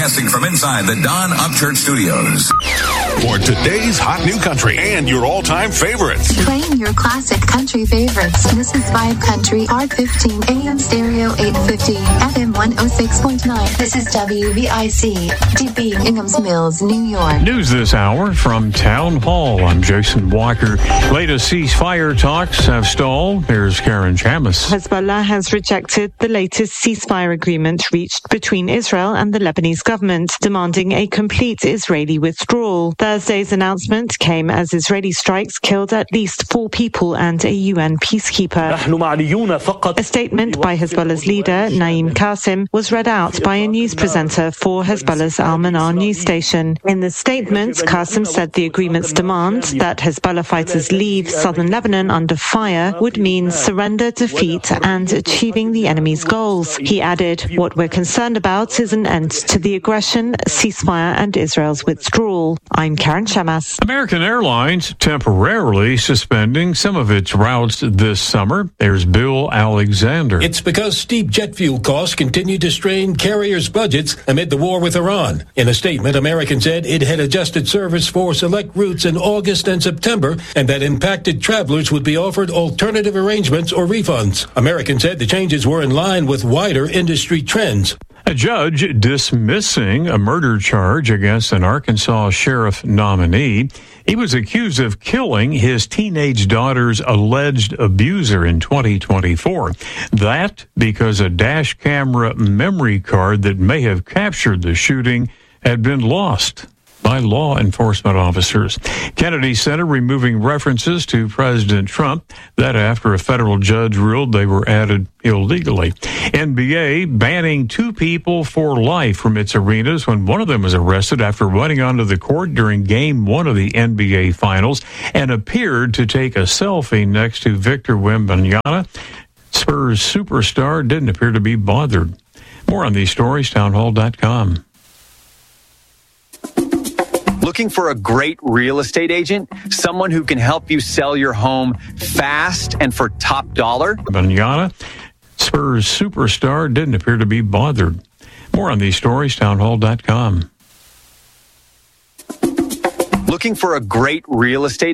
Broadcasting from inside the Don Upchurch Studios. For today's hot new country and your all-time favorites. Playing your classic country favorites. This is Vibe Country, R15, AM Stereo 850, FM 106.9. This is WVIC, DB, Inghams Mills, New York. News this hour from Town Hall. I'm Jason Walker. Latest ceasefire talks have stalled. Here's Karen Chamis. Hezbollah has rejected the latest ceasefire agreement reached between Israel and the Lebanese government, demanding a complete Israeli withdrawal. Thursday's announcement came as Israeli strikes killed at least 4 people and a UN peacekeeper. A statement by Hezbollah's leader, Naim Qasim, was read out by a news presenter for Hezbollah's Al-Manar news station. In the statement, Qasim said the agreement's demand that Hezbollah fighters leave southern Lebanon under fire would mean surrender, defeat, and achieving the enemy's goals. He added, "What we're concerned about is an end to the aggression, ceasefire, and Israel's withdrawal." I'm Karen Chamas. American Airlines temporarily suspending some of its routes this summer. There's Bill Alexander. It's because steep jet fuel costs continue to strain carriers' budgets amid the war with Iran. In a statement, American said it had adjusted service for select routes in August and September, and that impacted travelers would be offered alternative arrangements or refunds. American said the changes were in line with wider industry trends. A judge dismissing a murder charge against an Arkansas sheriff nominee. He was accused of killing his teenage daughter's alleged abuser in 2024. That because a dash camera memory card that may have captured the shooting had been lost by law enforcement officers. Kennedy Center removing references to President Trump, that after a federal judge ruled they were added illegally. NBA banning 2 people for life from its arenas when one of them was arrested after running onto the court during Game 1 of the NBA Finals and appeared to take a selfie next to Victor Wembanyama. Spurs superstar didn't appear to be bothered. More on these stories, townhall.com. Looking for a great real estate agent? Someone who can help you sell your home fast and for top dollar? Wembanyama, Spurs superstar, didn't appear to be bothered. More on these stories, townhall.com. Looking for a great real estate